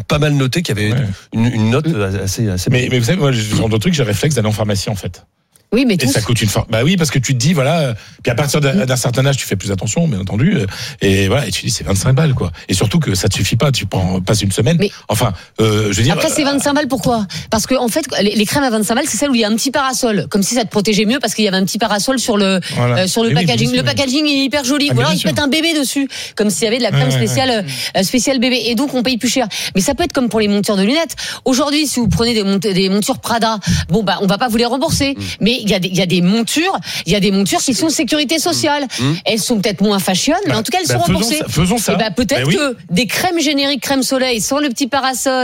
pas mal noté qu'il y avait une note assez. Mais vous savez, moi, ce genre de truc, j'ai le réflexe d'aller en pharmacie, en fait. Oui, mais et ça coûte une fortune. Bah oui, parce que tu te dis, voilà, puis à partir d'un certain âge, tu fais plus attention, bien entendu, et voilà, et tu dis, c'est 25 balles, quoi. Et surtout que ça te suffit pas, tu passes une semaine. Mais enfin, je veux dire. Après, c'est 25 balles, pourquoi? Parce que, en fait, les crèmes à 25 balles, c'est celle où il y a un petit parasol. Comme si ça te protégeait mieux parce qu'il y avait un petit parasol sur le packaging. Oui, le packaging est hyper joli. Ou alors, ils mettent un bébé dessus. Comme s'il y avait de la crème spéciale bébé. Et donc, on paye plus cher. Mais ça peut être comme pour les montures de lunettes. Aujourd'hui, si vous prenez des montures Prada, bon, bah, on va pas vous les rembourser. Mais il y a des montures qui sont sécurité sociale. Elles sont peut-être moins fashion, mais en tout cas elles sont remboursées. Faisons ça. Et peut-être que des crèmes génériques crème soleil sans le petit parasol,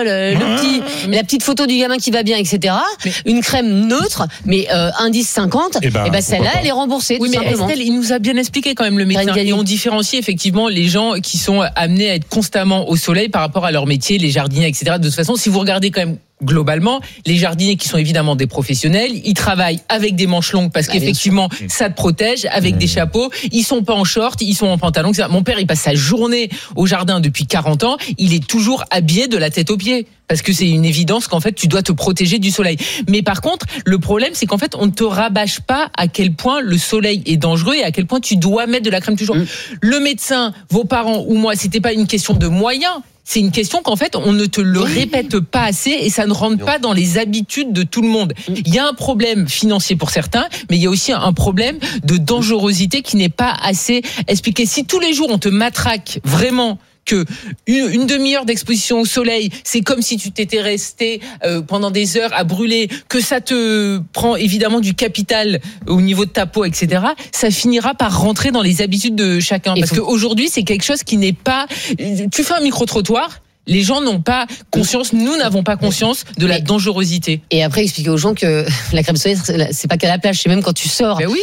la petite photo du gamin qui va bien, etc. Une crème neutre, mais indice 50. Et celle-là, elle est remboursée. Oui, mais simplement. Estelle, il nous a bien expliqué quand même le médecin. Et on différencie effectivement les gens qui sont amenés à être constamment au soleil par rapport à leur métier, les jardiniers, etc. De toute façon, si vous regardez quand même globalement, les jardiniers qui sont évidemment des professionnels, ils travaillent avec des manches longues parce qu'effectivement, ça te protège, avec des chapeaux. Ils sont pas en short, ils sont en pantalon. Mon père, il passe sa journée au jardin depuis 40 ans. Il est toujours habillé de la tête aux pieds. Parce que c'est une évidence qu'en fait, tu dois te protéger du soleil. Mais par contre, le problème, c'est qu'en fait, on ne te rabâche pas à quel point le soleil est dangereux et à quel point tu dois mettre de la crème toujours. Le médecin, vos parents ou moi, c'était pas une question de moyens. C'est une question qu'en fait, on ne te le répète pas assez et ça ne rentre pas dans les habitudes de tout le monde. Il y a un problème financier pour certains, mais il y a aussi un problème de dangerosité qui n'est pas assez expliqué. Si tous les jours, on te matraque vraiment que une demi-heure d'exposition au soleil, c'est comme si tu t'étais resté pendant des heures à brûler, que ça te prend évidemment du capital au niveau de ta peau, etc., ça finira par rentrer dans les habitudes de chacun. Parce qu'aujourd'hui, c'est quelque chose qui n'est pas... Tu fais un micro-trottoir, les gens n'ont pas conscience, nous n'avons pas conscience de la dangerosité. Et après, expliquer aux gens que la crème solaire, c'est pas qu'à la plage, c'est même quand tu sors. Ben oui.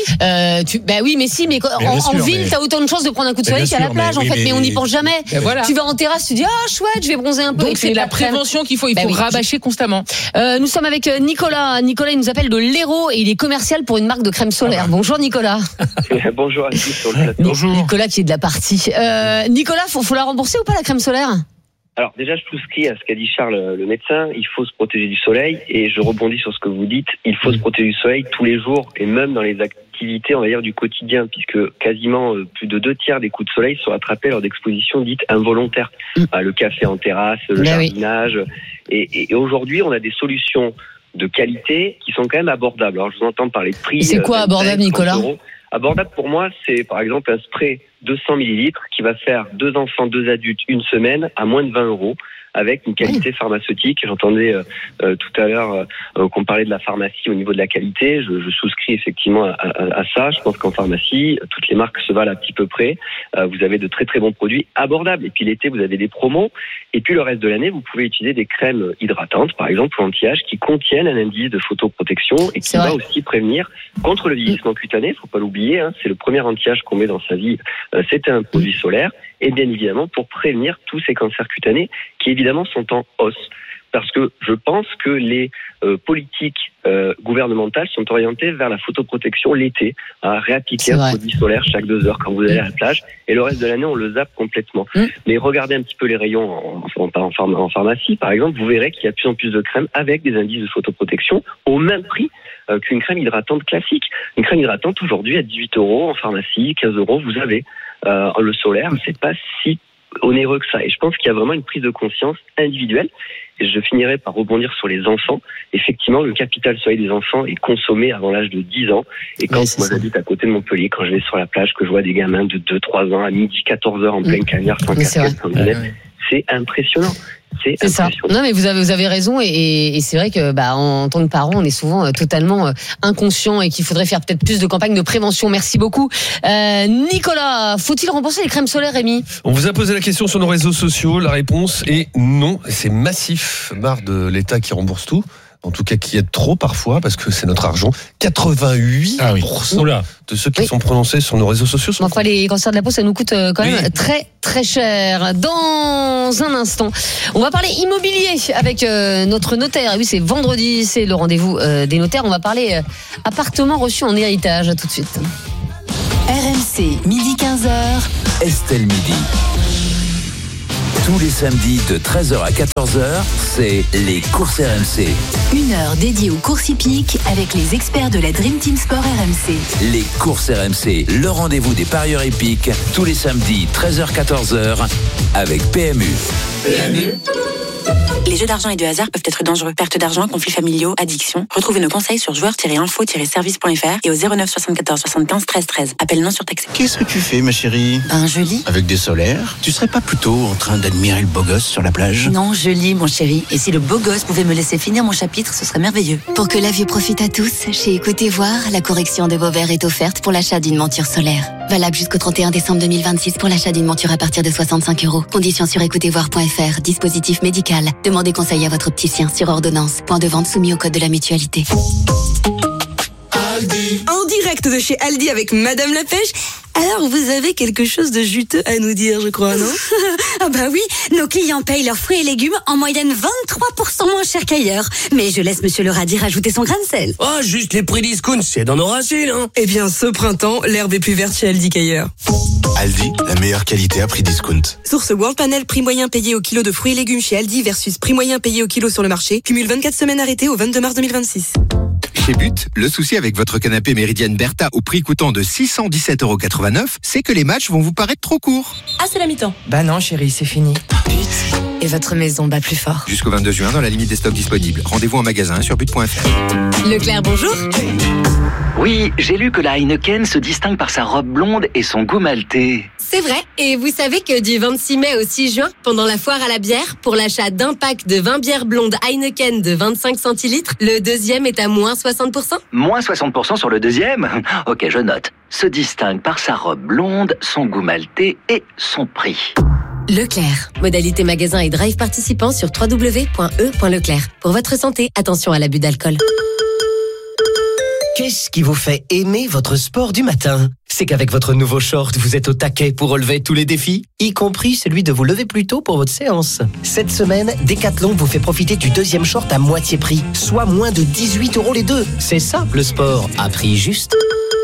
En ville, t'as autant de chances de prendre un coup de soleil qu'à la plage, mais on n'y pense jamais. Voilà. Tu vas en terrasse, tu dis, chouette, je vais bronzer un peu. Donc c'est la prévention qu'il faut, il faut rabâcher constamment. Nous sommes avec Nicolas. Nicolas, il nous appelle de l'Hérault et il est commercial pour une marque de crème solaire. Bonjour Nicolas. Bonjour à tous sur le plateau. Bonjour. Nicolas qui est de la partie. Nicolas, faut la rembourser ou pas la crème solaire? Alors déjà, je souscris à ce qu'a dit Charles, le médecin. Il faut se protéger du soleil et je rebondis sur ce que vous dites. Il faut se protéger du soleil tous les jours et même dans les activités, on va dire, du quotidien, puisque quasiment plus de 2/3 des coups de soleil sont attrapés lors d'expositions dites involontaires. Le café en terrasse, le jardinage. Et aujourd'hui, on a des solutions de qualité qui sont quand même abordables. Alors je vous entends parler de prix. C'est quoi abordable, Nicolas ? Abordable pour moi, c'est par exemple un spray 200 millilitres qui va faire 2 enfants, 2 adultes, une semaine à moins de 20 €. Avec une qualité pharmaceutique. J'entendais tout à l'heure qu'on parlait de la pharmacie au niveau de la qualité. Je souscris effectivement à ça. Je pense qu'en pharmacie, toutes les marques se valent à petit peu près. Vous avez de très très bons produits abordables. Et puis l'été, vous avez des promos. Et puis le reste de l'année, vous pouvez utiliser des crèmes hydratantes, par exemple ou anti-âge, qui contiennent un indice de photoprotection et qui va aussi prévenir contre le vieillissement cutané. Faut pas l'oublier. C'est le premier anti-âge qu'on met dans sa vie. C'était un produit solaire. Et bien évidemment pour prévenir tous ces cancers cutanés qui évidemment sont en hausse. Parce que je pense que les politiques gouvernementales sont orientées vers la photoprotection l'été, à réappliquer un produit solaire chaque 2 heures quand vous allez à la plage, et le reste de l'année on le zappe complètement. Mais regardez un petit peu les rayons en pharmacie par exemple, vous verrez qu'il y a de plus en plus de crèmes avec des indices de photoprotection au même prix qu'une crème hydratante classique. Une crème hydratante aujourd'hui à 18 € en pharmacie, 15 €, vous avez le solaire, c'est pas si onéreux que ça. Et je pense qu'il y a vraiment une prise de conscience individuelle. Et je finirai par rebondir sur les enfants. Effectivement, le capital soleil des enfants est consommé avant l'âge de 10 ans. Et quand moi j'habite à côté de Montpellier, quand je vais sur la plage, que je vois des gamins de 2-3 ans à midi, 14 h en pleine cagnard, sans casquette, sans lunettes, c'est impressionnant. C'est ça. Non, mais vous avez raison et c'est vrai que en tant que parent, on est souvent totalement inconscient et qu'il faudrait faire peut-être plus de campagnes de prévention. Merci beaucoup, Nicolas. Faut-il rembourser les crèmes solaires, Rémi ? On vous a posé la question sur nos réseaux sociaux. La réponse est non. C'est massif. Marre de l'État qui rembourse tout. En tout cas, qui aide trop parfois, parce que c'est notre argent. 88% de ceux qui sont prononcés sur nos réseaux sociaux sont... Enfin, les cancers de la peau, ça nous coûte quand même très, très cher. Dans un instant, on va parler immobilier avec notre notaire. Et oui, c'est vendredi, c'est le rendez-vous des notaires. On va parler appartement reçu en héritage. À tout de suite. RMC, midi 15h. Estelle Midi. Tous les samedis de 13h à 14h, c'est les courses RMC. 1 heure dédiée aux courses hippiques avec les experts de la Dream Team Sport RMC. Les courses RMC, le rendez-vous des parieurs hippiques, tous les samedis 13h-14h avec PMU. Les jeux d'argent et de hasard peuvent être dangereux. Perte d'argent, conflits familiaux, addiction. Retrouvez nos conseils sur joueurs-info-service.fr et au 09 74 75 13 13. Appel non surtaxé. Qu'est-ce que tu fais, ma chérie? Je lis. Avec des solaires? Tu serais pas plutôt en train d'admirer le beau gosse sur la plage? Non, je lis, mon chéri. Et si le beau gosse pouvait me laisser finir mon chapitre, ce serait merveilleux. Pour que la vue profite à tous, chez Écoutez Voir, la correction de vos verres est offerte pour l'achat d'une monture solaire. Valable jusqu'au 31 décembre 2026 pour l'achat d'une monture à partir de 65 €. Conditions sur écoutezvoir.fr. Dispositif médical. Demandez conseil à votre opticien sur ordonnance. Point de vente soumis au code de la mutualité. Aldi. En direct de chez Aldi avec Madame la Pêche. Alors, vous avez quelque chose de juteux à nous dire, je crois, non? Ah bah oui, nos clients payent leurs fruits et légumes en moyenne 23% moins cher qu'ailleurs. Mais je laisse Monsieur le radis rajouter son grain de sel. Oh, juste les prix discount, c'est dans nos racines, hein. Eh bien, ce printemps, l'herbe est plus verte chez Aldi qu'ailleurs. Aldi, la meilleure qualité à prix discount. Source World Panel, prix moyen payé au kilo de fruits et légumes chez Aldi versus prix moyen payé au kilo sur le marché. Cumule 24 semaines arrêtées au 22 mars 2026. Chez But, le souci avec votre canapé Méridienne Bertha au prix coûtant de 617,89 €, c'est que les matchs vont vous paraître trop courts. Ah, c'est la mi-temps. Bah non, chérie, c'est fini. But. Et votre maison bat plus fort. Jusqu'au 22 juin, dans la limite des stocks disponibles. Rendez-vous en magasin sur but.fr. Leclerc, bonjour. Oui, j'ai lu que la Heineken se distingue par sa robe blonde et son goût maltais. C'est vrai, et vous savez que du 26 mai au 6 juin, pendant la foire à la bière, pour l'achat d'un pack de 20 bières blondes Heineken de 25 centilitres, le deuxième est à moins 60%. Moins 60% sur le deuxième? Ok, je note. Se distingue par sa robe blonde, son goût maltais et son prix. Leclerc. Modalité magasin et drive participant sur www.e.leclerc. Pour votre santé, attention à l'abus d'alcool. Qu'est-ce qui vous fait aimer votre sport du matin? C'est qu'avec votre nouveau short, vous êtes au taquet pour relever tous les défis, y compris celui de vous lever plus tôt pour votre séance. Cette semaine, Decathlon vous fait profiter du deuxième short à moitié prix, soit moins de 18 € les deux. C'est ça, le sport, à prix juste.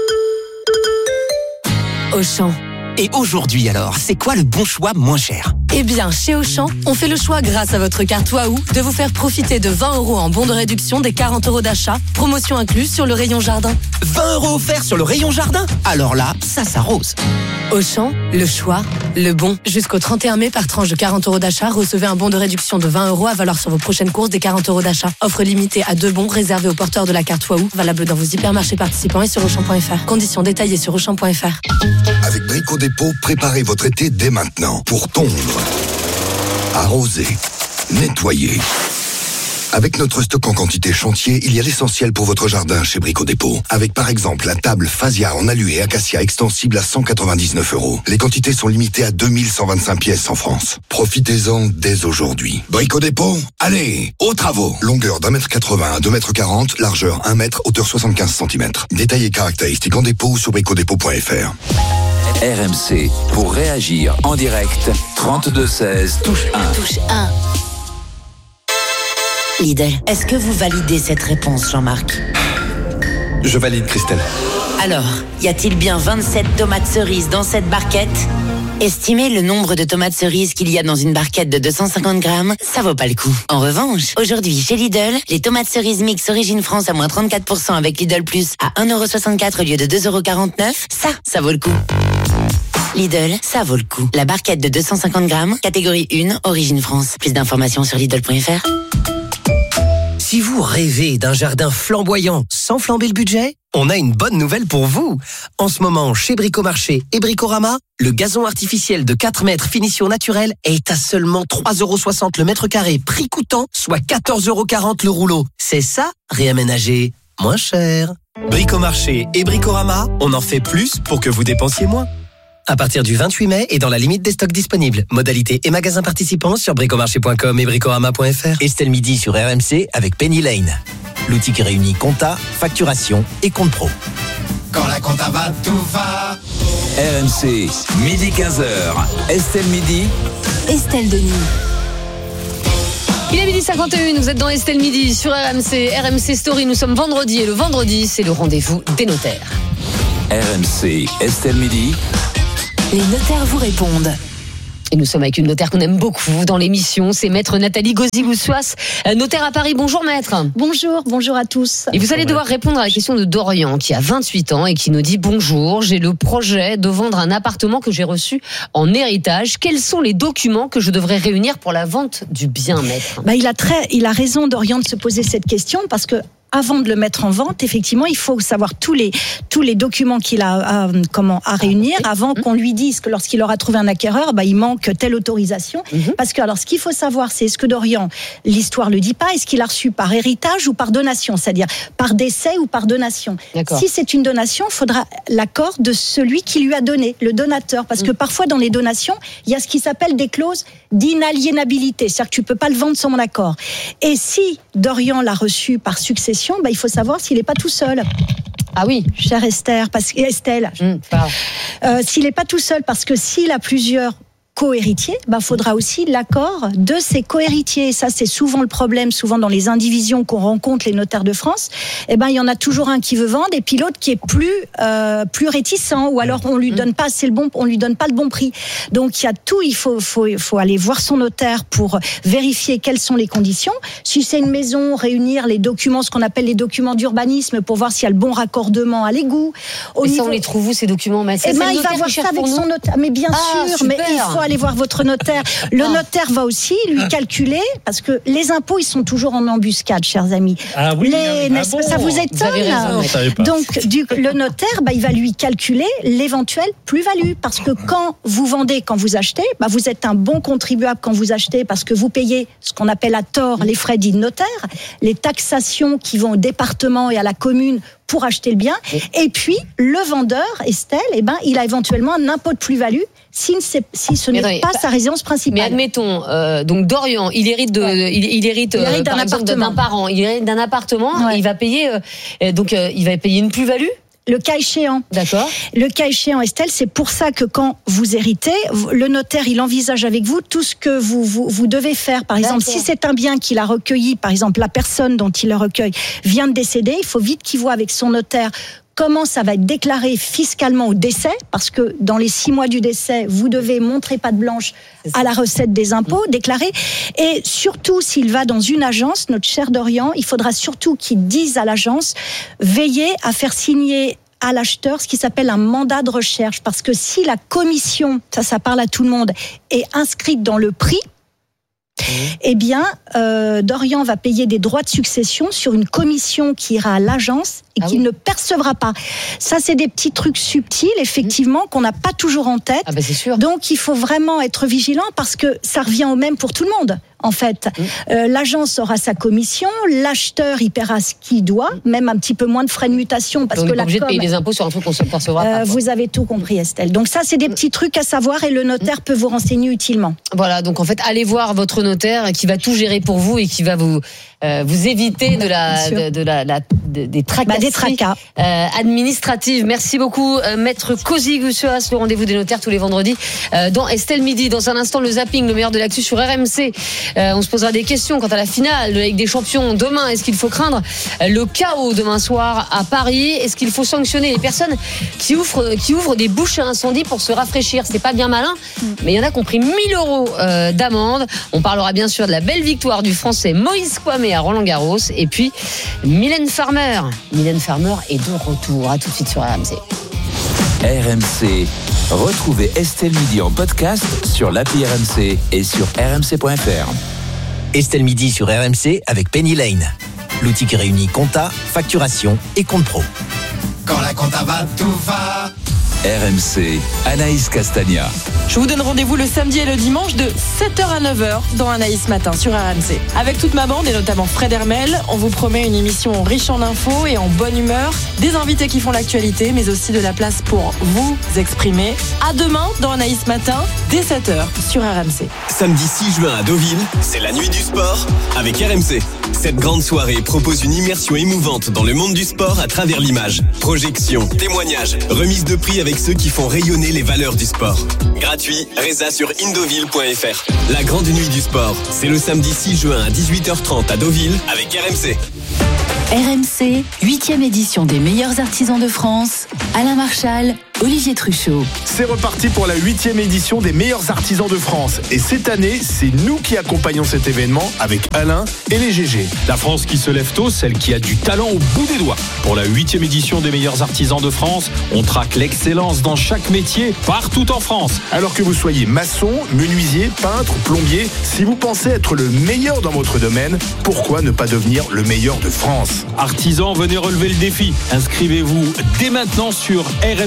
Auchan. Et aujourd'hui alors, c'est quoi le bon choix moins cher? Eh bien, chez Auchan, on fait le choix grâce à votre carte Waouh de vous faire profiter de 20 € en bon de réduction des 40 € d'achat, promotion incluse sur le rayon jardin. 20 € offerts sur le rayon jardin? Alors là, ça s'arrose. Auchan, le choix, le bon. Jusqu'au 31 mai, par tranche de 40 € d'achat, recevez un bon de réduction de 20 € à valoir sur vos prochaines courses des 40 € d'achat. Offre limitée à 2 bons réservés aux porteurs de la carte Waouh, valable dans vos hypermarchés participants et sur Auchan.fr. Conditions détaillées sur Auchan.fr. Avec Brico Dépôt, préparez votre été dès maintenant pour tondre, arroser, nettoyer. Avec notre stock en quantité chantier, il y a l'essentiel pour votre jardin chez Brico Dépôt. Avec par exemple la table Phasia en alu et acacia extensible à 199 €. Les quantités sont limitées à 2125 pièces en France. Profitez-en dès aujourd'hui. Brico Dépôt, allez, aux travaux. Longueur d'1,80 m à 2,40 m, largeur 1 m, hauteur 75 cm. Détails et caractéristiques en dépôt ou sur bricodépôt.fr. RMC, pour réagir en direct, 32 16, touche 1. Touche 1. Lidl, est-ce que vous validez cette réponse, Jean-Marc? Je valide, Christelle. Alors, y a-t-il bien 27 tomates cerises dans cette barquette? Estimez le nombre de tomates cerises qu'il y a dans une barquette de 250 grammes, ça vaut pas le coup. En revanche, aujourd'hui, chez Lidl, les tomates cerises mix Origine France à moins 34% avec Lidl Plus à 1,64 € au lieu de 2,49 €, ça vaut le coup. Lidl, ça vaut le coup. La barquette de 250 grammes, catégorie 1, Origine France. Plus d'informations sur Lidl.fr. Si vous rêvez d'un jardin flamboyant sans flamber le budget, on a une bonne nouvelle pour vous. En ce moment, chez Bricomarché et Bricorama, le gazon artificiel de 4 mètres finition naturelle est à seulement 3,60 € le mètre carré, prix coûtant, soit 14,40 € le rouleau. C'est ça, réaménager moins cher. Bricomarché et Bricorama, on en fait plus pour que vous dépensiez moins. À partir du 28 mai et dans la limite des stocks disponibles. Modalités et magasins participants sur bricomarché.com et bricorama.fr. Estelle Midi sur RMC avec Penny Lane. L'outil qui réunit compta, facturation et compte pro. Quand la compta va, tout va. RMC, midi 15h. Estelle Midi. Estelle Denis. Il est midi 51, vous êtes dans Estelle Midi sur RMC, RMC Story. Nous sommes vendredi et le vendredi, c'est le rendez-vous des notaires. RMC, Estelle Midi. Les notaires vous répondent. Et nous sommes avec une notaire qu'on aime beaucoup dans l'émission, c'est maître Nathalie Gauzy-Goussoas, notaire à Paris. Bonjour maître. Bonjour à tous. Et vous allez devoir répondre à la question de Dorian qui a 28 ans et qui nous dit bonjour, j'ai le projet de vendre un appartement que j'ai reçu en héritage. Quels sont les documents que je devrais réunir pour la vente du bien, maître? Il a raison Dorian de se poser cette question parce que avant de le mettre en vente, effectivement, il faut savoir tous les documents qu'il a à réunir avant qu'on lui dise que lorsqu'il aura trouvé un acquéreur, il manque telle autorisation. Parce que alors, ce qu'il faut savoir, c'est est-ce que Dorian, l'histoire le dit pas, est-ce qu'il a reçu par héritage ou par donation, c'est-à-dire par décès ou par donation. Si c'est une donation, il faudra l'accord de celui qui lui a donné, le donateur, parce que parfois dans les donations, il y a ce qui s'appelle des clauses d'inaliénabilité, c'est-à-dire que tu peux pas le vendre sans mon accord. Et si Dorian l'a reçu par succession, il faut savoir s'il n'est pas tout seul. Ah oui, chère Estelle, s'il n'est pas tout seul, parce que s'il a plusieurs co-héritiers, faudra aussi l'accord de ses co-héritiers. Et ça, c'est souvent le problème, souvent dans les indivisions qu'on rencontre, les notaires de France. Il y en a toujours un qui veut vendre et puis l'autre qui est plus réticent, ou alors on lui donne pas on lui donne pas le bon prix. Donc il y a tout, il faut aller voir son notaire pour vérifier quelles sont les conditions. Si c'est une maison, réunir les documents, ce qu'on appelle les documents d'urbanisme, pour voir s'il y a le bon raccordement à l'égout. On les trouve où ces documents? Il va voir ça avec son notaire. Mais bien sûr, super. Mais il faut aller voir votre notaire. Le notaire va aussi lui calculer, parce que les impôts, ils sont toujours en embuscade, chers amis. Ah oui, ça vous étonne? Donc, le notaire, il va lui calculer l'éventuelle plus-value, parce que quand vous vendez, quand vous achetez, vous êtes un bon contribuable quand vous achetez, parce que vous payez ce qu'on appelle à tort les frais dits notaires, les taxations qui vont au département et à la commune pour acheter le bien. Et puis, le vendeur, Estelle, il a éventuellement un impôt de plus-value si ce n'est pas sa résidence principale. Mais admettons, donc Dorian, il hérite d'un appartement. Il hérite d'un appartement, il va payer une plus-value. Le cas échéant. D'accord. Le cas échéant, Estelle, c'est pour ça que quand vous héritez, le notaire, il envisage avec vous tout ce que vous devez faire. Par exemple, si c'est un bien qu'il a recueilli, par exemple, la personne dont il le recueille vient de décéder, il faut vite qu'il voit avec son notaire comment ça va être déclaré fiscalement au décès, parce que dans les 6 mois du décès, vous devez montrer patte blanche à la recette des impôts, déclarer. Et surtout, s'il va dans une agence, notre cher Dorian, il faudra surtout qu'il dise à l'agence, veillez à faire signer à l'acheteur ce qui s'appelle un mandat de recherche, parce que si la commission, ça parle à tout le monde, est inscrite dans le prix, Dorian va payer des droits de succession sur une commission qui ira à l'agence et qu'il ne percevra pas. Ça, c'est des petits trucs subtils, effectivement, qu'on n'a pas toujours en tête. C'est sûr. Donc, il faut vraiment être vigilant parce que ça revient au même pour tout le monde. En fait, l'agence aura sa commission, l'acheteur il paiera ce qu'il doit, même un petit peu moins de frais de mutation parce que on est obligé de payer des impôts sur un truc qu'on se percevra pas. Vous avez tout compris, Estelle. Donc ça, c'est des petits trucs à savoir et le notaire peut vous renseigner utilement. Voilà, donc en fait, allez voir votre notaire qui va tout gérer pour vous et qui va vous éviter des tracas administratives. Merci beaucoup, maître Gauzy-Goussoas. Le rendez-vous des notaires tous les vendredis dans Estelle Midi. Dans un instant, le zapping, le meilleur de l'actu sur RMC. On se posera des questions quant à la finale avec des champions demain. Est-ce qu'il faut craindre le chaos demain soir à Paris? Est-ce qu'il faut sanctionner les personnes qui ouvrent des bouches à incendie pour se rafraîchir? C'est pas bien malin, mais il y en a qui ont pris 1 000 € d'amende. On parlera bien sûr de la belle victoire du Français Moïse Kouamé à Roland-Garros. Et puis Mylène Farmer. Mylène Farmer est de retour. À tout de suite sur RMC. RMC. Retrouvez Estelle Midi en podcast sur l'appli RMC et sur rmc.fr. Estelle Midi sur RMC avec Penny Lane. L'outil qui réunit compta, facturation et compte pro. Quand la compta va, tout va. RMC, Anaïs Castagna. Je vous donne rendez-vous le samedi et le dimanche de 7h à 9h dans Anaïs Matin sur RMC. Avec toute ma bande et notamment Fred Hermel, on vous promet une émission riche en infos et en bonne humeur, des invités qui font l'actualité, mais aussi de la place pour vous exprimer. À demain dans Anaïs Matin, dès 7h sur RMC. Samedi 6 juin à Deauville, c'est la nuit du sport avec RMC. Cette grande soirée propose une immersion émouvante dans le monde du sport à travers l'image. Projections, témoignages, remise de prix avec ceux qui font rayonner les valeurs du sport. Gratuit, résa sur indoville.fr. La grande nuit du sport, c'est le samedi 6 juin à 18h30 à Deauville avec RMC. RMC, 8e édition des meilleurs artisans de France, Alain Marchal, Olivier Truchot. C'est reparti pour la 8e édition des meilleurs artisans de France. Et cette année, c'est nous qui accompagnons cet événement avec Alain et les GG. La France qui se lève tôt, celle qui a du talent au bout des doigts. Pour la 8e édition des meilleurs artisans de France, on traque l'excellence dans chaque métier, partout en France. Alors que vous soyez maçon, menuisier, peintre, plombier, si vous pensez être le meilleur dans votre domaine, pourquoi ne pas devenir le meilleur de France ? Artisans, venez relever le défi. Inscrivez-vous dès maintenant sur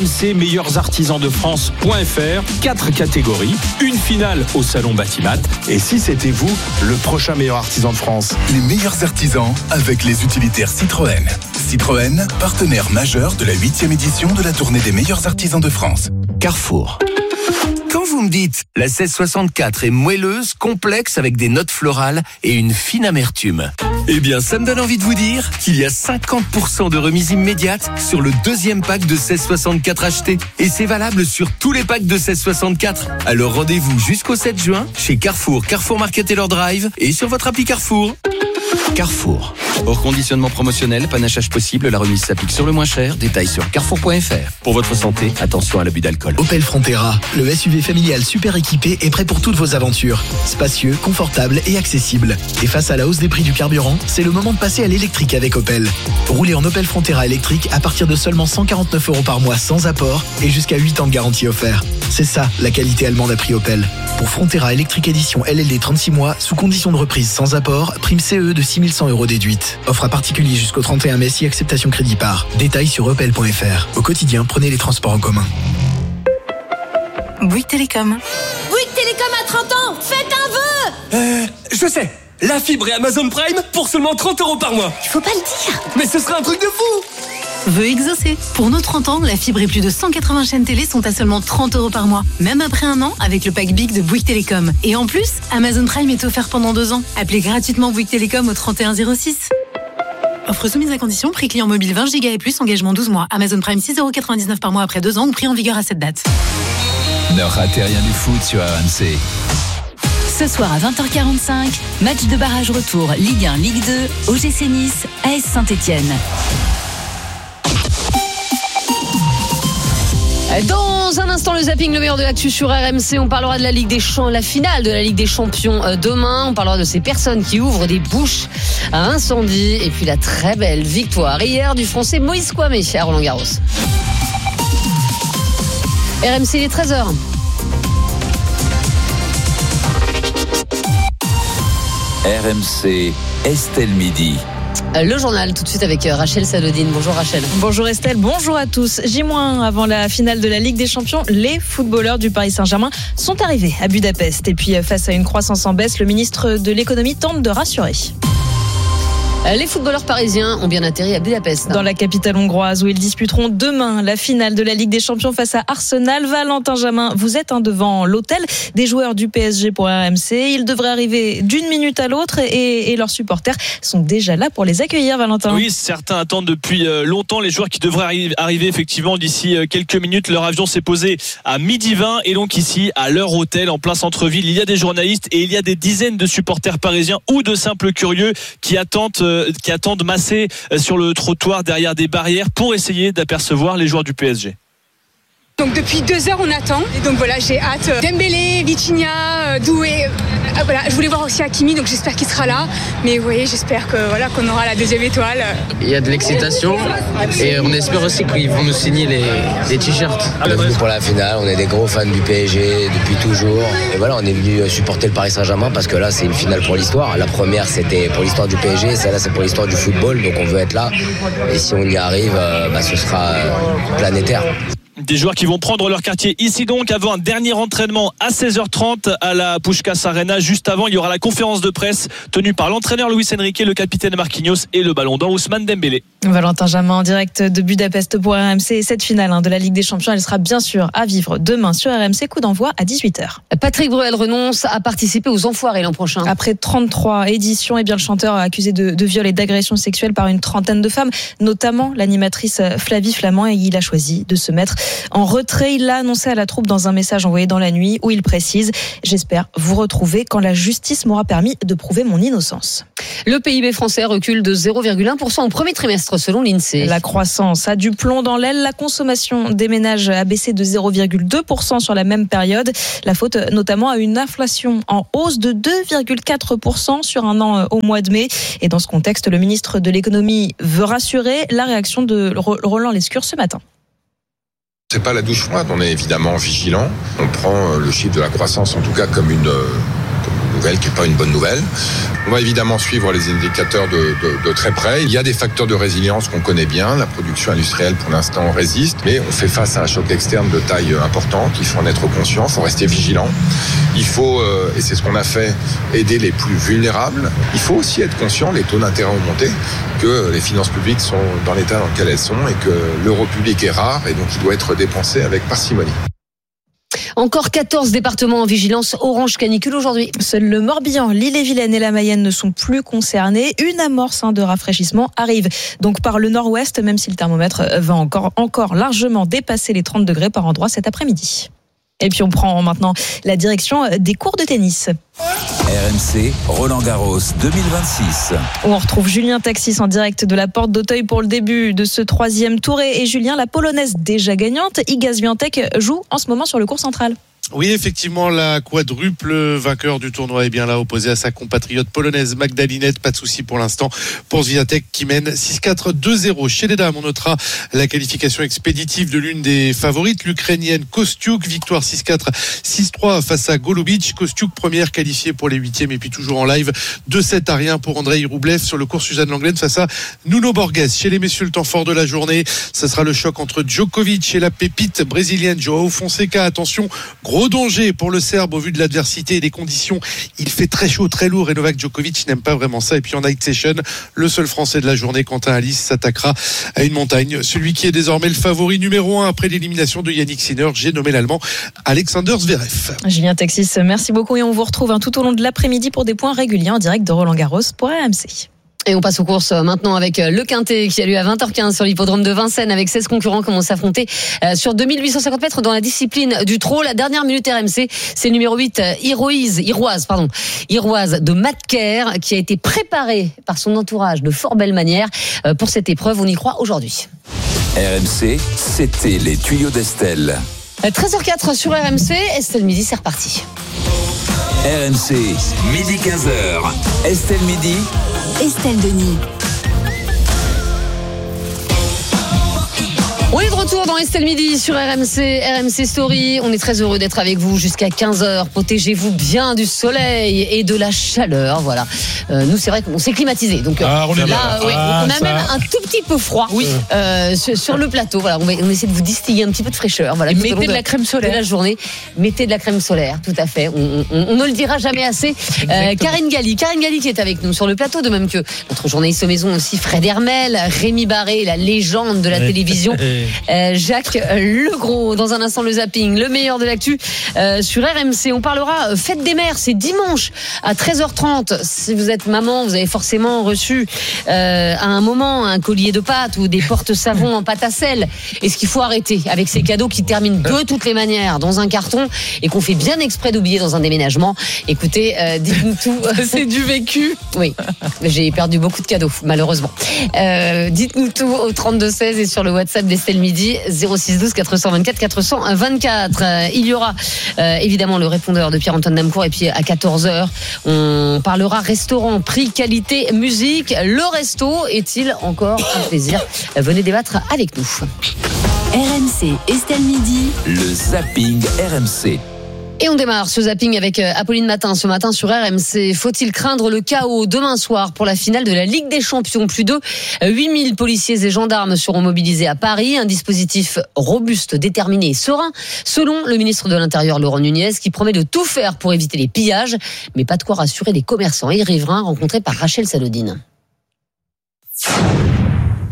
rmcmeilleursartisansdefrance.fr. 4 catégories, une finale au salon Batimat. Et si c'était vous, le prochain meilleur artisan de France ? Les meilleurs artisans avec les utilitaires Citroën. Citroën, partenaire majeur de la 8e édition de la tournée des meilleurs artisans de France. Carrefour. Quand vous me dites la 1664 est moelleuse, complexe avec des notes florales et une fine amertume, eh bien ça me donne envie de vous dire qu'il y a 50% de remise immédiate sur le 2e pack de 1664 acheté. Et c'est valable sur tous les packs de 1664. Alors rendez-vous jusqu'au 7 juin chez Carrefour, Carrefour Market Taylor Drive et sur votre appli Carrefour. Carrefour. Hors conditionnement promotionnel, panachage possible, la remise s'applique sur le moins cher. Détails sur carrefour.fr. Pour votre santé, attention à l'abus d'alcool. Opel Frontera, le SUV familial super équipé est prêt pour toutes vos aventures. Spacieux, confortable et accessible. Et face à la hausse des prix du carburant, c'est le moment de passer à l'électrique avec Opel. Roulez en Opel Frontera électrique à partir de seulement 149 € par mois sans apport et jusqu'à 8 ans de garantie offert. C'est ça, la qualité allemande à prix Opel. Pour Frontera électrique édition LLD 36 mois, sous condition de reprise sans apport, prime CE de 6100 € déduite. Offre à particulier jusqu'au 31 mai si acceptation crédit par. Détails sur opel.fr. Au quotidien, prenez les transports en commun. Bouygues Télécom. Bouygues Télécom à 30 ans, faites un vœu. Je sais. La fibre et Amazon Prime pour seulement 30 € par mois. Il faut pas le dire. Mais ce sera un truc de fou. Vœu exaucé. Pour nos 30 ans, la fibre et plus de 180 chaînes télé sont à seulement 30 € par mois. Même après un an, avec le pack Big de Bouygues Télécom. Et en plus, Amazon Prime est offert pendant 2 ans. Appelez gratuitement Bouygues Télécom au 3106. Offre soumise à condition, prix client mobile 20 Go et plus, engagement 12 mois. Amazon Prime 6,99 € par mois après 2 ans ou prix en vigueur à cette date. Ne ratez rien du foot sur RMC. Ce soir à 20h45, match de barrage retour Ligue 1, Ligue 2, OGC Nice, AS Saint-Etienne. Dans un instant, le zapping, le meilleur de l'actu sur RMC. On parlera de la Ligue des Champions, la finale de la Ligue des Champions demain. On parlera de ces personnes qui ouvrent des bouches à incendie. Et puis la très belle victoire hier du Français Moïse Kouamé à Roland-Garros. RMC, il est 13h. RMC, Estelle Midi. Le journal tout de suite avec Rachel Sadodine. Bonjour Rachel. Bonjour Estelle, bonjour à tous. J- avant la finale de la Ligue des Champions, les footballeurs du Paris Saint-Germain sont arrivés à Budapest. Et puis face à une croissance en baisse, le ministre de l'économie tente de rassurer. Les footballeurs parisiens ont bien atterri à Budapest. Dans la capitale hongroise où ils disputeront demain la finale de la Ligue des Champions face à Arsenal. Valentin Jamin, vous êtes devant l'hôtel des joueurs du PSG pour RMC. Ils devraient arriver d'une minute à l'autre et leurs supporters sont déjà là pour les accueillir, Valentin. Oui, certains attendent depuis longtemps les joueurs qui devraient arriver effectivement d'ici quelques minutes. Leur avion s'est posé à 12h20 et donc ici à leur hôtel en plein centre-ville. Il y a des journalistes et il y a des dizaines de supporters parisiens ou de simples curieux qui attendent massés sur le trottoir derrière des barrières pour essayer d'apercevoir les joueurs du PSG. Donc depuis 2 heures on attend et donc voilà j'ai hâte. Dembélé, Vitinha, Doué, voilà je voulais voir aussi Hakimi donc j'espère qu'il sera là. Mais vous voyez j'espère que voilà qu'on aura la 2e étoile. Il y a de l'excitation et on espère aussi qu'ils vont nous signer les t-shirts. On est venu pour la finale, on est des gros fans du PSG depuis toujours et voilà on est venu supporter le Paris Saint-Germain parce que là c'est une finale pour l'histoire. La première c'était pour l'histoire du PSG, celle-là c'est pour l'histoire du football donc on veut être là et si on y arrive ce sera planétaire. Des joueurs qui vont prendre leur quartier ici donc avant un dernier entraînement à 16h30 à la Puskás Arena. Juste avant, il y aura la conférence de presse tenue par l'entraîneur Luis Enrique, le capitaine Marquinhos et le ballon d'or Ousmane Dembélé. Valentin Jamin en direct de Budapest pour RMC. Et cette finale de la Ligue des Champions, elle sera bien sûr à vivre demain sur RMC. Coup d'envoi à 18h. Patrick Bruel renonce à participer aux Enfoirés l'an prochain. Après 33 éditions, le chanteur accusé de viol et d'agression sexuelle par une trentaine de femmes, notamment l'animatrice Flavie Flamand, et il a choisi de se mettre en retrait. Il l'a annoncé à la troupe dans un message envoyé dans la nuit où il précise « J'espère vous retrouver quand la justice m'aura permis de prouver mon innocence ». Le PIB français recule de 0,1% au premier trimestre selon l'INSEE. La croissance a du plomb dans l'aile. La consommation des ménages a baissé de 0,2% sur la même période. La faute notamment à une inflation en hausse de 2,4% sur un an au mois de mai. Et dans ce contexte, le ministre de l'économie veut rassurer. La réaction de Roland Lescure ce matin. C'est pas la douche froide, on est évidemment vigilant. On prend le chiffre de la croissance en tout cas comme une nouvelle qui n'est pas une bonne nouvelle. On va évidemment suivre les indicateurs de très près. Il y a des facteurs de résilience qu'on connaît bien. La production industrielle pour l'instant résiste, mais on fait face à un choc externe de taille importante. Il faut en être conscient, il faut rester vigilant. Il faut, et c'est ce qu'on a fait, aider les plus vulnérables. Il faut aussi être conscient, les taux d'intérêt ont monté, que les finances publiques sont dans l'état dans lequel elles sont et que l'euro public est rare et donc il doit être dépensé avec parcimonie. Encore 14 départements en vigilance orange canicule aujourd'hui. Seul le Morbihan, l'Ille-et-Vilaine et la Mayenne ne sont plus concernés. Une amorce de rafraîchissement arrive donc par le nord-ouest, même si le thermomètre va encore largement dépasser les 30 degrés par endroit cet après-midi. Et puis on prend maintenant la direction des cours de tennis. RMC, Roland-Garros 2026. On retrouve Julien Taxis en direct de la Porte d'Auteuil pour le début de ce 3e tour. Et Julien, la Polonaise déjà gagnante, Iga Świątek joue en ce moment sur le court central. Oui, effectivement, la quadruple vainqueur du tournoi est bien là, opposée à sa compatriote polonaise Magdalinette. Pas de souci pour l'instant pour Świątek qui mène 6-4, 2-0. Chez les dames, on notera la qualification expéditive de l'une des favorites, l'Ukrainienne Kostiuk. Victoire 6-4, 6-3 face à Golubic. Kostiuk, première qualifiée pour les 8e et puis toujours en live. 2-7-1 pour Andrei Rublev sur le court Suzanne Lenglen face à Nuno Borges. Chez les messieurs, le temps fort de la journée, ce sera le choc entre Djokovic et la pépite brésilienne João Fonseca. Attention, gros danger pour le Serbe au vu de l'adversité et des conditions. Il fait très chaud, très lourd et Novak Djokovic n'aime pas vraiment ça. Et puis en night session, le seul Français de la journée, Quentin Alice, s'attaquera à une montagne. Celui qui est désormais le favori numéro 1 après l'élimination de Yannick Sinner, j'ai nommé l'Allemand Alexander Zverev. Julien Taxis, merci beaucoup et on vous retrouve tout au long de l'après-midi pour des points réguliers en direct de Roland-Garros pour RMC. Et on passe aux courses maintenant avec le Quintet qui a lieu à 20h15 sur l'hippodrome de Vincennes avec 16 concurrents qui vont s'affronter sur 2850 mètres dans la discipline du trot. La dernière minute RMC, c'est le numéro 8 Iroise de Matt Kerr qui a été préparé par son entourage de fort belle manière pour cette épreuve. On y croit aujourd'hui. RMC, c'était les tuyaux d'Estelle. 13h04 sur RMC, Estelle Midi, c'est reparti. RMC, midi 15h. Estelle Midi. Estelle Denis. On est de retour dans Estelle Midi sur RMC Story. On est très heureux d'être avec vous jusqu'à 15h. Protégez-vous bien du soleil et de la chaleur. Voilà. Nous, c'est vrai qu'on s'est climatisé. Donc on a même un tout petit peu froid sur le plateau. Voilà, on essaie de vous distiller un petit peu de fraîcheur. Voilà, mettez de la crème solaire. De la journée. Mettez de la crème solaire, tout à fait. On ne le dira jamais assez. Karine Galli qui est avec nous sur le plateau, de même que notre journaliste maison aussi, Fred Hermel, Rémi Barré, la légende de la télévision. Jacques Legros. Dans un instant, le zapping, le meilleur de l'actu sur RMC. On parlera fête des mères, c'est dimanche à 13h30. Si vous êtes maman, vous avez forcément reçu à un moment un collier de pâtes ou des porte-savons en pâte à sel. Est-ce qu'il faut arrêter avec ces cadeaux qui terminent de toutes les manières dans un carton et qu'on fait bien exprès d'oublier dans un déménagement? Écoutez, dites-nous tout. C'est du vécu. Oui, j'ai perdu beaucoup de cadeaux, malheureusement. Dites-nous tout au 32-16 et sur le WhatsApp d'Estelle Midi, 06 12 424 424. Il y aura évidemment le répondeur de Pierre-Antoine Damcourt et puis à 14h, on parlera restaurant, prix, qualité, musique. Le resto est-il encore un plaisir? Venez débattre avec nous. RMC, Estelle Midi. Le zapping RMC. Et on démarre ce zapping avec Apolline Matin ce matin sur RMC. Faut-il craindre le chaos demain soir pour la finale de la Ligue des Champions? Plus de 8000 policiers et gendarmes seront mobilisés à Paris. Un dispositif robuste, déterminé et serein, selon le ministre de l'Intérieur Laurent Nunez, qui promet de tout faire pour éviter les pillages, mais pas de quoi rassurer les commerçants et riverains rencontrés par Rachel Salodine.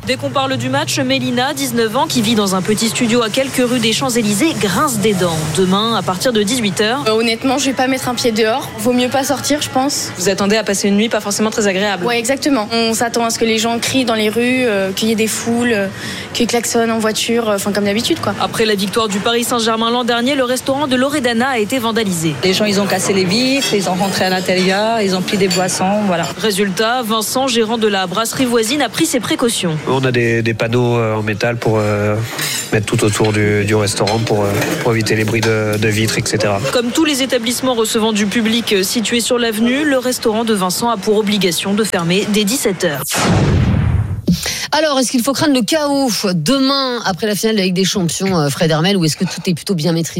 Dès qu'on parle du match, Mélina, 19 ans, qui vit dans un petit studio à quelques rues des Champs-Élysées, grince des dents. Demain, à partir de 18h. Honnêtement, je vais pas mettre un pied dehors. Vaut mieux pas sortir, je pense. Vous attendez à passer une nuit pas forcément très agréable. Ouais, exactement. On s'attend à ce que les gens crient dans les rues, qu'il y ait des foules, qu'ils klaxonnent en voiture, enfin comme d'habitude, quoi. Après la victoire du Paris Saint-Germain l'an dernier, le restaurant de Loredana a été vandalisé. Les gens, ils ont cassé les vitres, ils ont rentré à l'intérieur, ils ont pris des boissons, voilà. Résultat, Vincent, gérant de la brasserie voisine, a pris ses précautions. On a des panneaux en métal pour mettre tout autour du restaurant pour éviter les bruits de vitres, etc. Comme tous les établissements recevant du public situés sur l'avenue, le restaurant de Vincent a pour obligation de fermer dès 17h. Alors, est-ce qu'il faut craindre le chaos demain après la finale de la Ligue des Champions, Fred Hermel, ou est-ce que tout est plutôt bien maîtrisé ?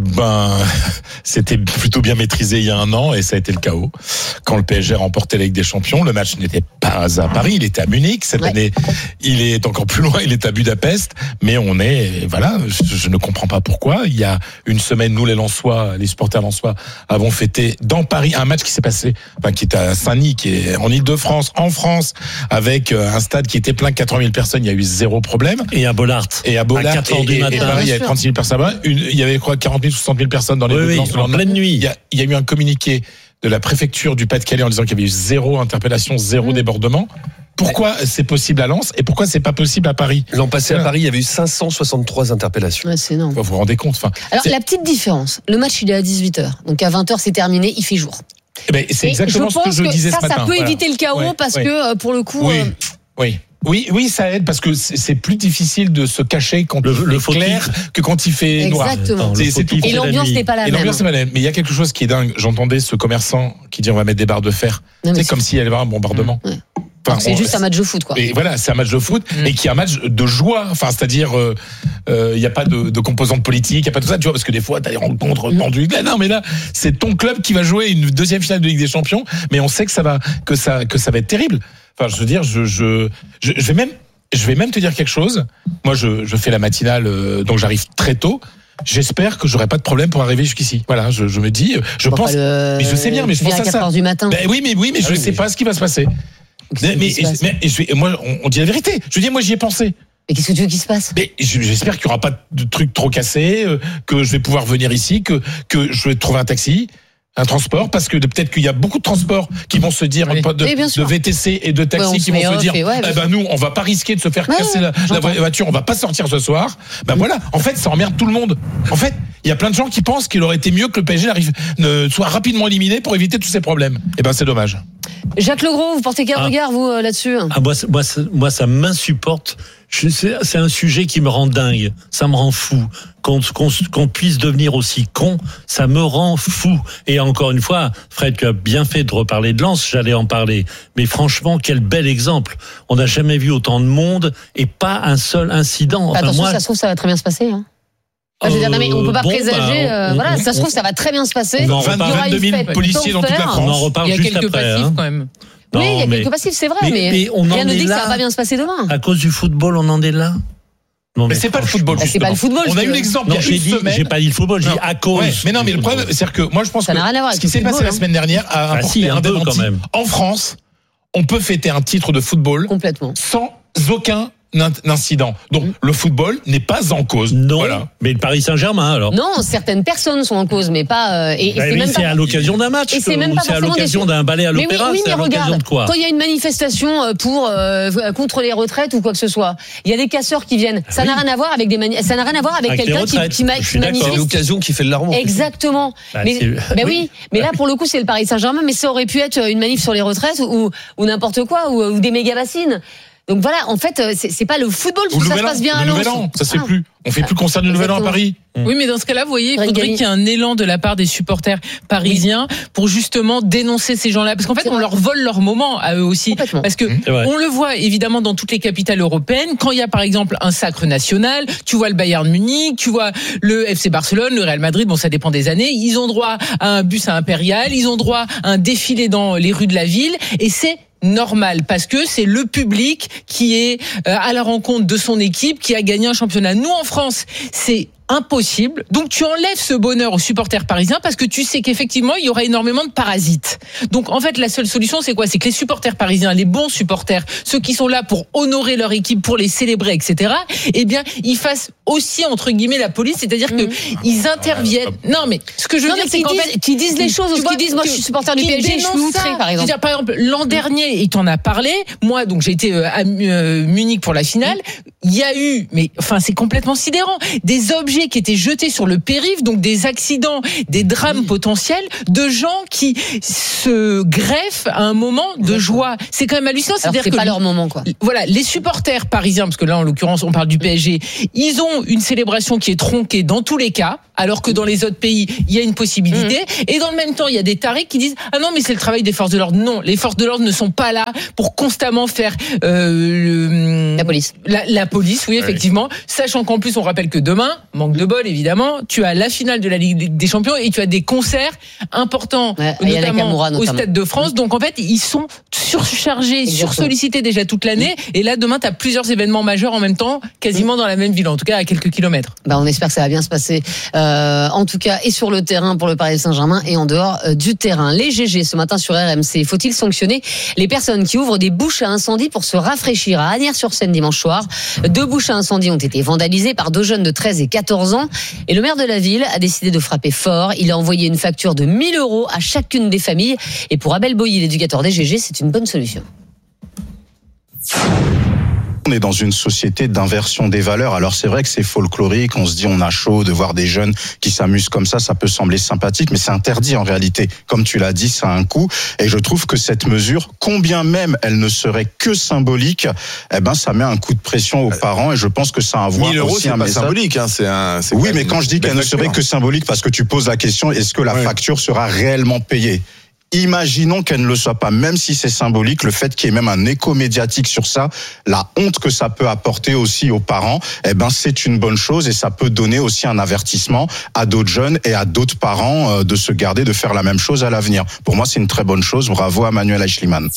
C'était plutôt bien maîtrisé il y a un an et ça a été le chaos. Quand le PSG remportait la Ligue des Champions, le match n'était pas à Paris, il était à Munich. Cette année, il est encore plus loin, il est à Budapest. Mais je ne comprends pas pourquoi. Il y a une semaine, nous les Lensois, les supporters lensois, avons fêté dans Paris un match qui s'est passé, qui était à Saint-Denis, qui est en Île-de-France, en France, avec un stade qui était plein de 80 000 personnes. Il y a eu zéro problème. Et à Bollard. À 4h du matin. Et Paris, il y avait 36 000 personnes. Il y avait 40 000, 60 000 personnes dans les rues. En pleine nuit. Il y a eu un communiqué de la préfecture du Pas-de-Calais en disant qu'il y avait eu zéro interpellation, zéro débordement. Pourquoi c'est possible à Lens et pourquoi c'est pas possible à Paris ? L'an passé à Paris, il y avait eu 563 interpellations. Ouais, c'est énorme. Vous vous rendez compte ? Alors, la petite différence, le match il est à 18h. Donc à 20h c'est terminé, il fait jour. C'est exactement ce que je disais ce matin. Ça peut éviter le chaos parce que pour le coup... Oui, ça aide parce que c'est plus difficile de se cacher quand il fait clair que quand il fait noir. Exactement. Et l'ambiance n'est pas la même. Mais il y a quelque chose qui est dingue. J'entendais ce commerçant qui dit on va mettre des barres de fer. C'est comme s'il y avait un bombardement. C'est juste un match de foot, quoi. Et voilà, c'est un match de foot et qui est un match de joie. Enfin, c'est-à-dire, il y a pas de composante politique, il y a pas tout ça, tu vois, parce que des fois t'as des rencontres tendues. Non, mais là, c'est ton club qui va jouer une deuxième finale de Ligue des Champions, mais on sait que ça va être terrible. Enfin, je veux dire, je vais même te dire quelque chose. Moi, je fais la matinale, donc j'arrive très tôt. J'espère que j'aurai pas de problème pour arriver jusqu'ici. Voilà, je me dis, je pense. Mais je sais bien, mais je pense à ça. 4h du matin. Oui, mais je sais pas ce qui va se passer. Moi, on dit la vérité. Je dis, moi, j'y ai pensé. Mais qu'est-ce que tu veux qu'il se passe ? Mais j'espère qu'il y aura pas de trucs trop cassés, que je vais pouvoir venir ici, que je vais trouver un taxi. Un transport, parce que peut-être qu'il y a beaucoup de transports qui vont se dire, de VTC et de taxi qui vont se dire, nous, on va pas risquer de se faire casser la voiture, on va pas sortir ce soir. Voilà. En fait, ça emmerde tout le monde. En fait, il y a plein de gens qui pensent qu'il aurait été mieux que le PSG soit rapidement éliminé pour éviter tous ces problèmes. C'est dommage. Jacques Legros, vous portez quel regard, vous, là-dessus ? Moi, ça m'insupporte. C'est un sujet qui me rend dingue. Ça me rend fou. Qu'on puisse devenir aussi con, ça me rend fou. Et encore une fois, Fred, tu as bien fait de reparler de Lens, j'allais en parler. Mais franchement, quel bel exemple. On n'a jamais vu autant de monde et pas un seul incident. Attention, ça se trouve, ça va très bien se passer. Je veux dire, mais on peut pas présager. Ça se trouve, ça va très bien se passer. 22 000 policiers dans toute la France. On en reparle juste après. Il y a quelques passifs quand même. Oui, il y a quelques passifs, c'est vrai, mais rien ne dit que ça va pas bien se passer demain. À cause du football, on en est là. Non, mais c'est pas le football. C'est pas le football. On a eu l'exemple il y a une semaine. J'ai pas dit le football, j'ai dit à cause. Mais non, mais le problème, c'est que moi, je pense que ce qui s'est passé la semaine dernière a apporté un démenti. Quand même. En France, on peut fêter un titre de football complètement sans aucun incident. Donc le football n'est pas en cause. Non, mais le Paris Saint-Germain alors. Non, certaines personnes sont en cause, mais pas. C'est à l'occasion d'un match. C'est même pas à l'occasion d'un ballet à l'opéra. Oui, c'est à l'occasion de quoi ? Quand il y a une manifestation contre les retraites ou quoi que ce soit, il y a des casseurs qui viennent. Ça n'a rien à voir avec ça n'a rien à voir avec quelqu'un qui manifeste. C'est l'occasion qui fait le larron. Exactement. Mais là pour le coup c'est le Paris Saint-Germain, mais ça aurait pu être une manif sur les retraites ou n'importe quoi ou des méga bassines. Donc voilà, en fait, c'est pas le football où ça se passe bien à Lens. Ça se fait plus. On fait plus concert du Nouvel An à Paris. Oui, mais dans ce cas-là, vous voyez, il faudrait qu'il y ait un élan de la part des supporters parisiens pour justement dénoncer ces gens-là. Parce qu'en fait, on leur vole leur moment à eux aussi. Parce que on le voit évidemment dans toutes les capitales européennes. Quand il y a par exemple un sacre national, tu vois le Bayern Munich, tu vois le FC Barcelone, le Real Madrid, bon ça dépend des années. Ils ont droit à un bus à Impérial, ils ont droit à un défilé dans les rues de la ville. Et c'est normal parce que c'est le public qui est à la rencontre de son équipe qui a gagné un championnat. Nous en France, c'est impossible. Donc tu enlèves ce bonheur aux supporters parisiens parce que tu sais qu'effectivement il y aura énormément de parasites. Donc en fait la seule solution c'est quoi ? C'est que les supporters parisiens, les bons supporters, ceux qui sont là pour honorer leur équipe, pour les célébrer, etc. Eh bien ils fassent aussi entre guillemets la police, c'est-à-dire que ils interviennent. Non mais ce que je veux dire c'est qu'en fait qui disent les choses, qui disent moi je suis supporter du PSG, je suis outré par exemple. Je veux dire, par exemple l'an dernier, il t'en a parlé. Moi donc j'ai été à Munich pour la finale. Il y a eu, mais enfin c'est complètement sidérant, des objets qui étaient jetés sur le périph', donc des accidents, des drames potentiels de gens qui se greffent à un moment de joie. C'est quand même hallucinant. C'est-à-dire que c'est pas leur moment, quoi. Voilà, les supporters parisiens, parce que là en l'occurrence on parle du PSG, ils ont une célébration qui est tronquée dans tous les cas, alors que dans les autres pays il y a une possibilité. Et dans le même temps il y a des tarés qui disent ah non mais c'est le travail des forces de l'ordre. Non, les forces de l'ordre ne sont pas là pour constamment faire la police. La police, oui effectivement. Sachant qu'en plus on rappelle que demain, manque de bol évidemment, tu as la finale de la Ligue des Champions et tu as des concerts importants, notamment au Stade de France. Donc en fait ils sont surchargés, sursollicités déjà toute l'année. Et là demain tu as plusieurs événements majeurs en même temps, quasiment dans la même ville, en tout cas à quelques kilomètres. On espère que ça va bien se passer. En tout cas, et sur le terrain pour le Paris Saint-Germain et en dehors du terrain. Les GG ce matin sur RMC. Faut-il sanctionner les personnes qui ouvrent des bouches à incendie pour se rafraîchir à Asnières-sur-Seine dimanche soir? 2 bouches à incendie ont été vandalisées par 2 jeunes de 13 et 14 ans. Et le maire de la ville a décidé de frapper fort. Il a envoyé une facture de 1 000 € à chacune des familles. Et pour Abel Boilly, l'éducateur des GG, c'est une bonne solution. On est dans une société d'inversion des valeurs. Alors c'est vrai que c'est folklorique, on se dit on a chaud de voir des jeunes qui s'amusent comme ça peut sembler sympathique, mais c'est interdit en réalité. Comme tu l'as dit, ça a un coût. Et je trouve que cette mesure, combien même elle ne serait que symbolique, ça met un coup de pression aux parents et je pense que ça envoie 1 000 € aussi un message. Symbolique, hein, oui, mais quand je dis qu'elle ne serait que symbolique, parce que tu poses la question, est-ce que la facture sera réellement payée ? Imaginons qu'elle ne le soit pas, même si c'est symbolique, le fait qu'il y ait même un écho médiatique sur ça, la honte que ça peut apporter aussi aux parents, c'est une bonne chose et ça peut donner aussi un avertissement à d'autres jeunes et à d'autres parents de se garder de faire la même chose à l'avenir. Pour moi, c'est une très bonne chose. Bravo à Manuel Eichlimann.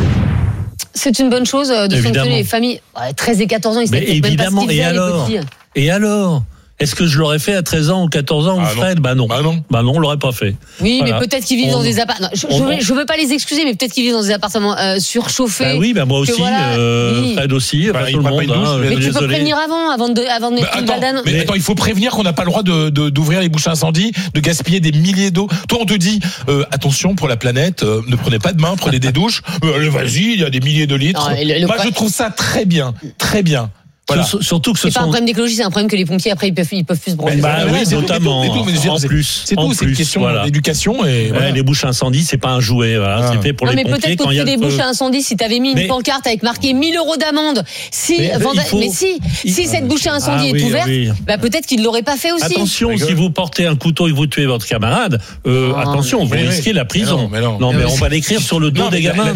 C'est une bonne chose de sanctionner les familles. 13 et 14 ans, ils savent même pas ce qu'ils faisaient, et alors est-ce que je l'aurais fait à 13 ans ou 14 ans, Fred ? Non, on l'aurait pas fait. Oui, voilà. Mais peut-être qu'ils vivent dans des appartements. Je veux pas les excuser, mais peut-être qu'ils vivent dans des appartements surchauffés. Moi aussi, Fred aussi, tout le monde. Mais tu peux prévenir avant de mettre une balle d'annonce. Mais attends, il faut prévenir qu'on n'a pas le droit d'ouvrir les bouches à incendie, de gaspiller des milliers d'eau. Toi, on te dit attention pour la planète, ne prenez pas de bain, prenez des douches. Vas-y, il y a des milliers de litres. Moi, je trouve ça très bien, très bien. Voilà. Surtout que c'est pas un problème d'écologie, c'est un problème que les pompiers après ils peuvent plus se branler. Notamment. En plus, c'est une question d'éducation et les bouches à incendie, c'est pas un jouet. Voilà, c'est fait pour les pompiers. Mais peut-être qu'au-dessus des bouches à incendie, si t'avais mis une pancarte avec marqué 1 000 € d'amende, si cette bouche à incendie est ouverte, peut-être qu'ils l'auraient pas fait aussi. Attention, si vous portez un couteau et vous tuez votre camarade, attention, vous risquez la prison. Non, mais on va l'écrire sur le dos des gamins.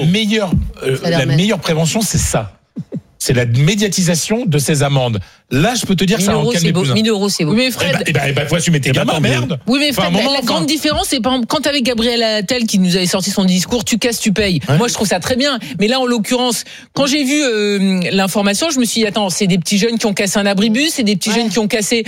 La meilleure prévention, c'est ça. C'est la médiatisation de ces amendes. Là, je peux te dire que ça en calme plus. 1 000 €, c'est beau. Oui, mais Fred. Faut assumer tes gamins, merde. Oui, mais Fred, la grande différence, c'est par exemple, quand avec Gabriel Attal qui nous avait sorti son discours, tu casses, tu payes. Moi, je trouve ça très bien. Mais là, en l'occurrence, quand j'ai vu l'information, je me suis dit, attends, c'est des petits jeunes qui ont cassé un abribus, c'est des petits jeunes qui ont cassé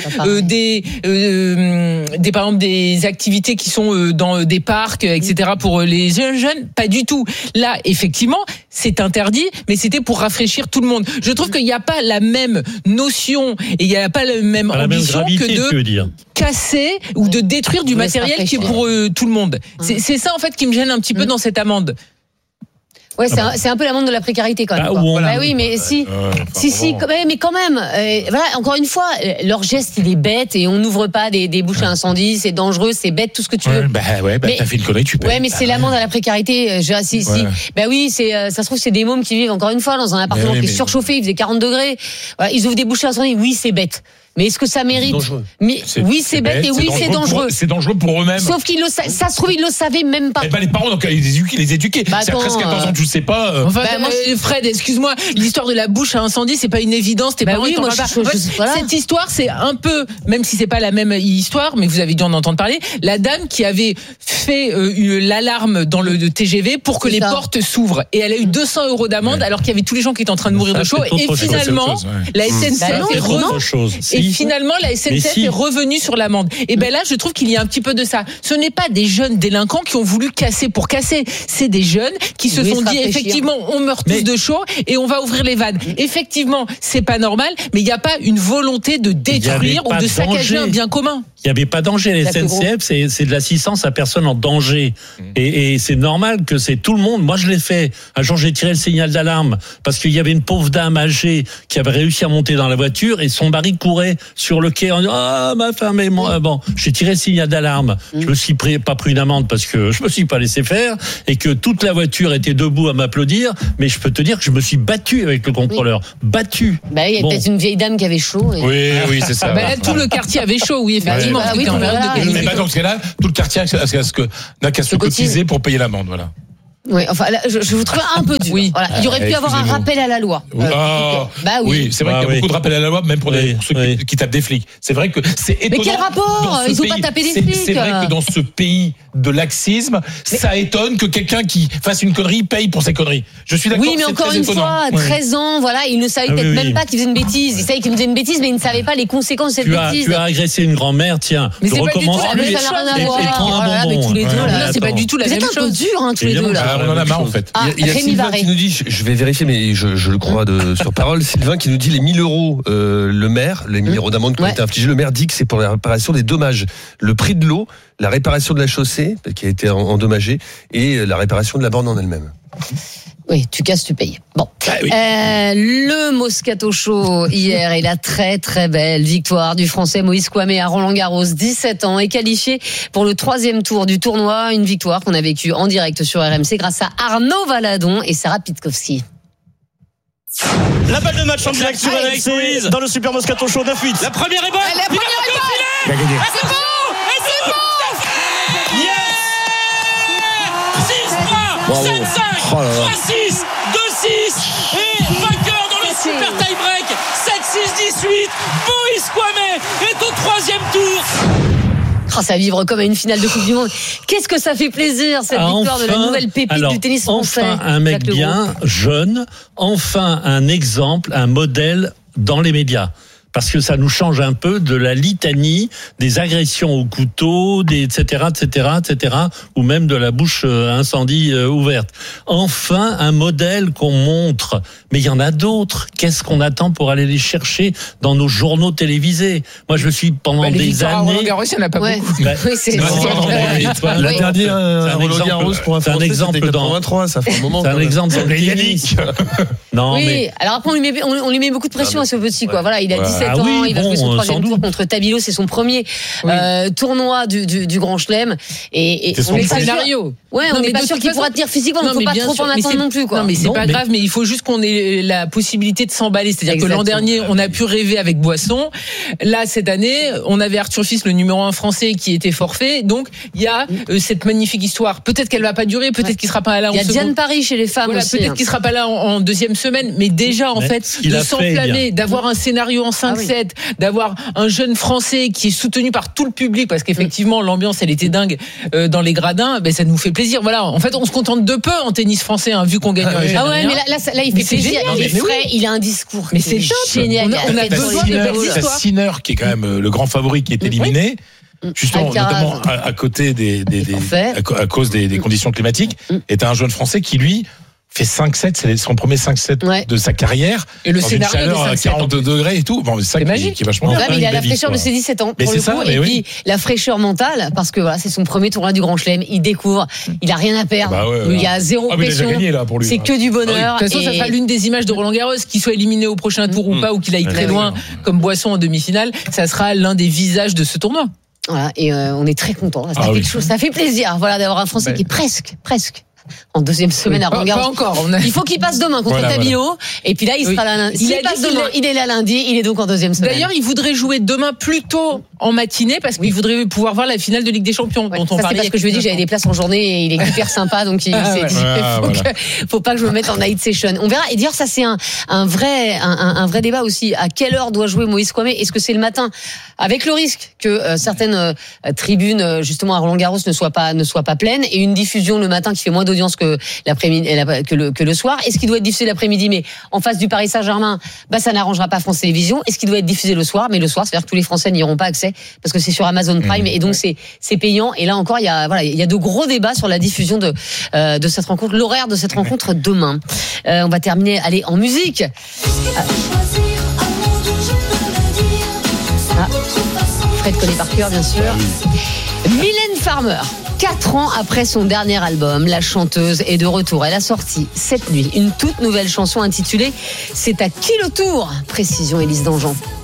par exemple, des activités qui sont dans des parcs, etc. pour les jeunes. Pas du tout. Là, effectivement, c'est interdit, mais c'était pour rafraîchir tout le monde. Je trouve qu'il n'y a pas la même notion et il n'y a pas la même ambition que de casser ou de détruire du matériel qui est pour tout le monde. C'est ça en fait qui me gêne un petit peu dans cette amende. Ouais, c'est un peu l'amende de la précarité quand même. Oui, mais mais quand même. Voilà, encore une fois, leur geste il est bête et on n'ouvre pas des bouches à incendie, c'est dangereux, c'est bête, tout ce que tu veux. T'as fait une connerie, tu payes. Ouais, mais c'est l'amende à la précarité. Ça se trouve c'est des mômes qui vivent encore une fois dans un appartement qui est surchauffé, il faisait 40 degrés. Voilà, ils ouvrent des bouches à incendie. Oui, c'est bête. Mais est-ce que ça mérite ? Oui, c'est bête et oui, c'est dangereux. C'est dangereux pour eux-mêmes. Sauf ça se trouve, ils le savaient même pas. Les parents, donc, les éduquer. C'est à 13-14 ans, tu sais pas. Fred, excuse-moi, l'histoire de la bouche à incendie, c'est pas une évidence. Cette histoire, c'est un peu, même si c'est pas la même histoire, mais vous avez dû en entendre parler. La dame qui avait fait l'alarme dans le TGV pour que les portes s'ouvrent, et elle a eu 200 € d'amende alors qu'il y avait tous les gens qui étaient en train de mourir de chaud. Et finalement, la SNCF est revenue sur l'amende. Et ben là, je trouve qu'il y a un petit peu de ça. Ce n'est pas des jeunes délinquants qui ont voulu casser pour casser. C'est des jeunes qui se sont dit effectivement, on meurt tous de chaud et on va ouvrir les vannes. Effectivement, c'est pas normal, mais il n'y a pas une volonté de détruire ou de saccager un bien commun. Il n'y avait pas danger. Les SNCF, c'est de l'assistance à personne en danger. Et c'est normal que c'est tout le monde. Moi, je l'ai fait. Un jour, j'ai tiré le signal d'alarme parce qu'il y avait une pauvre dame âgée qui avait réussi à monter dans la voiture et son mari courait sur le quai en disant « Ah, ma femme et moi ». Bon, j'ai tiré le signal d'alarme. Je me suis pas pris une amende parce que je me suis pas laissé faire et que toute la voiture était debout à m'applaudir. Mais je peux te dire que je me suis battu avec le contrôleur. Battu. Il y a peut-être une vieille dame qui avait chaud. Oui, c'est ça. Là, tout le quartier avait chaud, oui, effectivement. Mais dans ce cas-là, tout le quartier n'a qu'à se cotiser pour payer l'amende, voilà. Oui, enfin, là, je vous trouve un peu dur. Voilà. Il y aurait pu avoir un rappel à la loi. Oui, c'est vrai qu'il y a beaucoup de rappels à la loi, même pour ceux qui tapent des flics. C'est vrai que c'est étonnant. Mais quel rapport ? Ils n'ont pas tapé des flics. C'est vrai que dans ce pays de laxisme, ça étonne que quelqu'un qui fasse une connerie paye pour ses conneries. Je suis d'accord. Oui, mais encore une fois, 13 ans, voilà, il ne savait peut-être même pas qu'il faisait une bêtise. Il savait qu'il faisait une bêtise, mais il ne savait pas les conséquences de cette bêtise. Tu as agressé une grand-mère, tiens. Mais c'est pas du tout la même chose. Tous les deux, là, c'est pas du tout la même chose. Vous êtes un peu durs, tous les deux, là. On en a marre, en fait. Il y a Sylvain qui nous dit, je vais vérifier, mais je le crois sur parole, Sylvain qui nous dit les 1 000 €, le maire, les 1 000 € d'amende qui ont été infligés, le maire dit que c'est pour la réparation des dommages. Le prix de l'eau, la réparation de la chaussée, qui a été endommagée, et la réparation de la borne en elle-même. Oui, tu casses, tu payes. Bon. Le Moscato Show hier et la très très belle victoire du Français Moïse Kouamé à Roland-Garros, 17 ans, est qualifié pour le 3e tour du tournoi. Une victoire qu'on a vécue en direct sur RMC grâce à Arnaud Valadon et Sarah Pitkowski. La balle de match en direct sur RMC dans le Super Moscato Show 9-8. La première est bonne. La première est bonne. C'est bon. Yes. 6-3, 7-5, 3-6, 2-6 et vainqueur dans le super tie-break 7-6-18. Moïse Kouamé est au 3e tour. Ça vivre comme à une finale de Coupe du Monde. Qu'est-ce que ça fait plaisir, cette victoire de la nouvelle pépite du tennis français. Enfin un mec bien, jeune, enfin un exemple, un modèle dans les médias. Parce que ça nous change un peu de la litanie des agressions au couteau, etc., ou même de la bouche incendie ouverte. Enfin, un modèle qu'on montre. Mais il y en a d'autres. Qu'est-ce qu'on attend pour aller les chercher dans nos journaux télévisés ? Moi, je me suis pendant des années. Roland Garros, il n'y en a pas beaucoup. Oui, c'est la dernière Roland Garros pour un Français, c'était 83, ça fait un moment. C'est un exemple dans le tennis. Non, mais alors après on lui met beaucoup de pression à ce petit, quoi. Voilà, il a 17 ans, il va jouer son 3e tour contre Tabilo, c'est son premier tournoi du Grand Chelem et on est scénario. On n'est pas sûr qu'il pourra tenir physiquement, il ne faut pas trop en attendre non plus, quoi. Non, mais c'est pas grave, mais il faut juste qu'on ait la possibilité de s'emballer. C'est-à-dire que l'an dernier, on a pu rêver avec Boisson. Là, cette année, on avait Arthur Fils, le numéro 1 français, qui était forfait. Donc, il y a cette magnifique histoire. Peut-être qu'elle va pas durer, peut-être qu'il sera pas là en seconde. Il y a Diane Paris chez les femmes aussi. Peut-être qu'il sera pas là en 2e semaine, mais déjà, en fait, de s'enflammer, d'avoir un scénario en 5-7, d'avoir un jeune Français qui est soutenu par tout le public, parce qu'effectivement, l'ambiance, elle était dingue dans les gradins, ça nous fait plaisir. Voilà. En fait, on se contente de peu en tennis français, vu qu'on gagne rien. Mais là, il fait plaisir. Il est frais, il a un discours. Mais c'est génial. On a besoin de belles histoires. Sinner, qui est quand même le grand favori, qui est éliminé. Justement, notamment à côté à cause des conditions climatiques, est un jeune Français qui, lui, fait 5-7, c'est son premier 5-7 de sa carrière. Et le scénario de 5-7 à 42 degrés et tout. Bon, c'est ça qui est vachement bien. Mais il a la fraîcheur de ses 17 ans, pour le coup. Et puis, la fraîcheur mentale, parce que voilà, c'est son premier tournoi du Grand Chelem. Il découvre, il a rien à perdre. Il y a zéro pression. C'est que du bonheur. De toute façon, ça sera l'une des images de Roland Garros, qu'il soit éliminé au prochain tour ou pas, ou qu'il aille très loin, comme Boisson en demi-finale. Ça sera l'un des visages de ce tournoi. Voilà, et on est très contents. Ça fait plaisir, voilà, d'avoir un Français qui est presque en 2e semaine à Roland Garros. Pas encore. Il faut qu'il passe demain contre Tabilo. Et puis là, il sera là. S'il passe demain, il est là lundi. Il est donc en 2e semaine. D'ailleurs, il voudrait jouer demain plus tôt en matinée parce qu'il voudrait pouvoir voir la finale de Ligue des Champions dont on ça, parlait. C'est parce que je lui ai dit j'avais des places en journée et il est hyper sympa, donc il s'est dit faut pas que je me mette en night session. On verra. Et d'ailleurs, ça c'est un vrai débat aussi. À quelle heure doit jouer Moïse Kouamé? Est-ce que c'est le matin, avec le risque que certaines tribunes justement à Roland-Garros ne soient pas pleines, et une diffusion le matin qui fait moins d'audience que l'après-midi, que le soir? Est-ce qu'il doit être diffusé l'après-midi mais en face du Paris Saint-Germain, ça n'arrangera pas France Télévisions? Est-ce qu'il doit être diffusé le soir? Mais le soir, c'est-à-dire que tous les Français n'y auront pas accès parce que c'est sur Amazon Prime et donc c'est payant. Et là encore, il y a de gros débats sur la diffusion de cette rencontre, l'horaire de cette rencontre demain. On va terminer, allez, en musique. Fred connaît par cœur, bien sûr. Mylène Farmer. 4 ans après son dernier album, la chanteuse est de retour. Elle a sorti cette nuit une toute nouvelle chanson intitulée « C'est à qui le tour ?» Précision Élise Dangean.